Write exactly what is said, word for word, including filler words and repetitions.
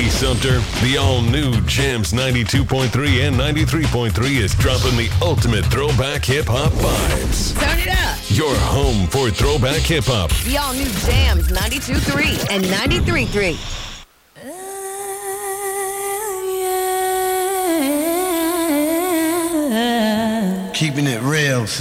Hey, Sumter, the all-new Jams ninety-two point three and ninety-three point three is dropping the ultimate throwback hip-hop vibes. Turn it up. Your home for throwback hip-hop. The all-new Jams ninety-two point three and ninety-three point three. Keeping it real.